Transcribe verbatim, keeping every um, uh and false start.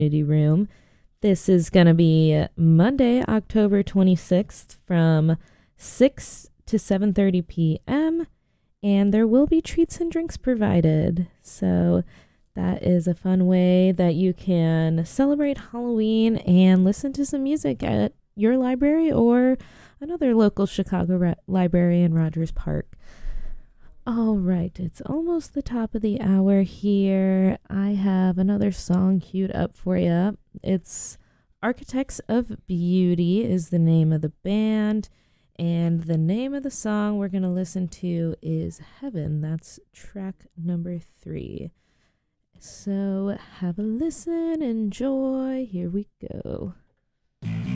community room. This is going to be Monday, October twenty-sixth from six to seven thirty p.m. and there will be treats and drinks provided. So that is a fun way that you can celebrate Halloween and listen to some music at your library or another local Chicago ra- library in Rogers Park. All right, it's almost the top of the hour here. I have another song queued up for you. It's Architects of Beauty is the name of the band, and the name of the song we're going to listen to is Heaven. That's track number three. So have a listen, enjoy. Here we go.